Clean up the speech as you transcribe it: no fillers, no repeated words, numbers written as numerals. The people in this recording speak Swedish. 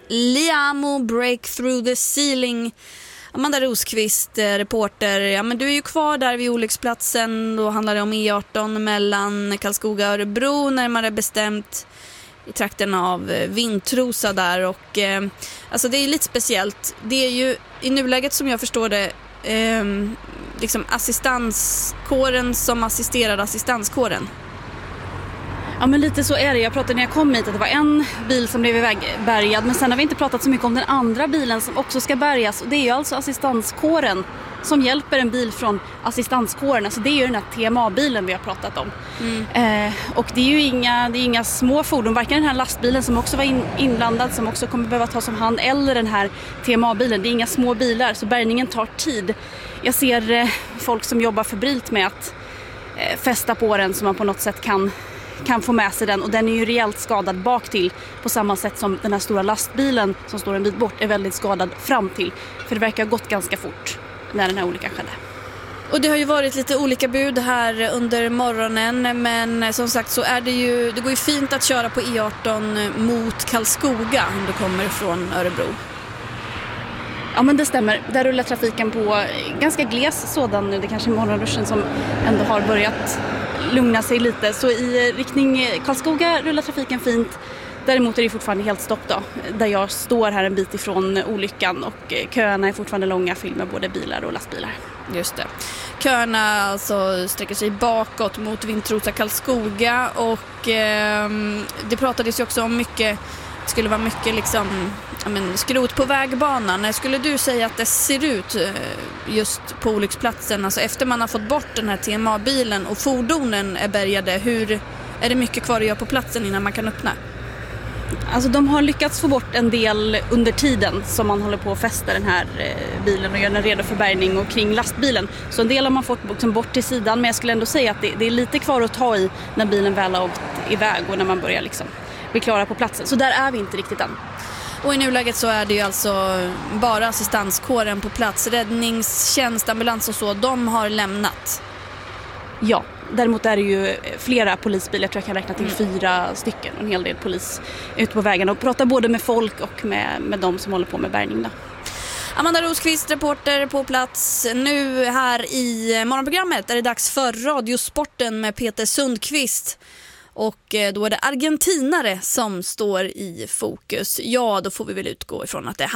Liamo Break Through the Ceiling. Amanda Rosqvist, reporter. Ja, men du är ju kvar där vid olycksplatsen. Då handlar det om E18 mellan Karlskoga och Örebro, närmare bestämt i trakten av Vintrosa där. Och alltså det är lite speciellt. Det är ju i nuläget, som jag förstår det, liksom assistanskåren som assisterar assistanskåren. Ja, men lite så är det. Jag pratade när jag kom hit att det var en bil som blev ivägbärgad, men sen har vi inte pratat så mycket om den andra bilen som också ska bärgas. Och det är ju alltså assistanskåren som hjälper en bil från assistanskåren. Alltså det är ju den här TMA-bilen vi har pratat om. Och det är ju inga små fordon, varken den här lastbilen som också var inblandad, som också kommer behöva tas om hand, eller den här TMA-bilen. Det är inga små bilar, så bärgningen tar tid. Jag ser folk som jobbar febrilt med att fästa på den så man på något sätt kan få med sig den, och den är ju rejält skadad bak till, på samma sätt som den här stora lastbilen som står en bit bort är väldigt skadad fram till, för det verkar ha gått ganska fort när den här olyckan skedde. Och det har ju varit lite olika bud här under morgonen, men som sagt så är det går ju fint att köra på E18 mot Karlskoga om du kommer från Örebro. Ja, men det stämmer. Där rullar trafiken på ganska gles sådan nu. Det kanske är morgonruschen som ändå har börjat lugna sig lite. Så i riktning Karlskoga rullar trafiken fint. Däremot är det fortfarande helt stopp då, där jag står här en bit ifrån olyckan, och köerna är fortfarande långa, fylld med både bilar och lastbilar. Just det. Köerna alltså sträcker sig bakåt mot Vintrosa Karlskoga, och det pratades ju också om mycket, det skulle vara mycket liksom, skrot på vägbanan. Skulle du säga att det ser ut just på olycksplatsen, alltså efter man har fått bort den här TMA-bilen och fordonen är bärgade, är det mycket kvar att göra på platsen innan man kan öppna? Alltså de har lyckats få bort en del under tiden som man håller på att fästa den här bilen och göra den redo för bärgning, och kring lastbilen. Så en del har man fått bort till sidan, men jag skulle ändå säga att det är lite kvar att ta i när bilen väl har åkt iväg och när man börjar liksom bli klara på platsen. Så där är vi inte riktigt än. Och i nuläget så är det ju alltså bara assistanskåren på plats. Räddningstjänst, ambulans och så, de har lämnat. Ja, däremot är det ju flera polisbilar. Jag tror jag kan räkna till 4 stycken. En hel del polis ute på vägarna och pratar både med folk och med de som håller på med bärgning då. Amanda Rosqvist, reporter på plats. Nu här i morgonprogrammet är det dags för Radiosporten med Peter Sundqvist. Och då är det argentinare som står i fokus. Ja, då får vi väl utgå ifrån att det